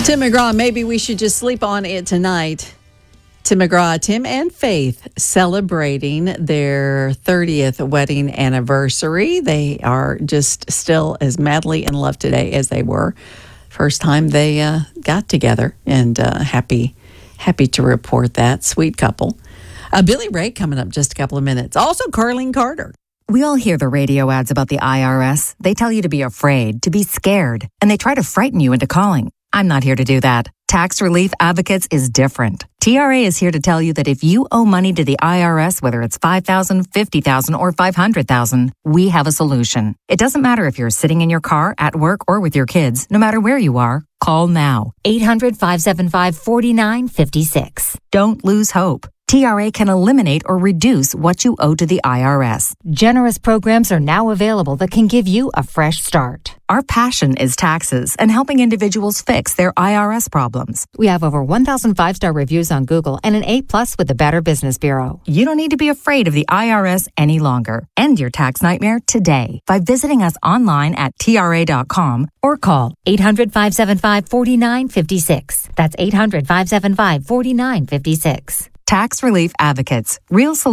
Tim McGraw, maybe we should just sleep on it tonight. Tim McGraw, Tim and Faith celebrating their 30th wedding anniversary. They are just still as madly in love today as they were first time they got together, and happy to report that. Sweet couple. Billy Ray coming up just a couple of minutes. Also, Carlene Carter. We all hear the radio ads about the IRS. They tell you to be afraid, to be scared, and they try to frighten you into calling. I'm not here to do that. Tax Relief Advocates is different. TRA is here to tell you that if you owe money to the IRS, whether it's $5,000, $50,000, or $500,000, we have a solution. It doesn't matter if you're sitting in your car, at work, or with your kids. No matter where you are, call now. 800-575-4956. Don't lose hope. TRA can eliminate or reduce what you owe to the IRS. Generous programs are now available that can give you a fresh start. Our passion is taxes and helping individuals fix their IRS problems. We have over 1,000 5-star reviews on Google and an A+ with the Better Business Bureau. You don't need to be afraid of the IRS any longer. End your tax nightmare today by visiting us online at TRA.com or call 800-575-4956. That's 800-575-4956. Tax Relief Advocates. Real solutions.